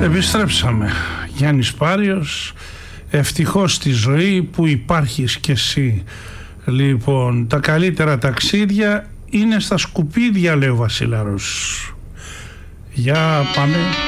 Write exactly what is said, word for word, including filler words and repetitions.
Επιστρέψαμε. Γιάννης Πάριος, ευτυχώς στη ζωή που υπάρχεις κι εσύ. Λοιπόν, τα καλύτερα ταξίδια είναι στα σκουπίδια, λέει ο Βασίλαρος. Για πάμε.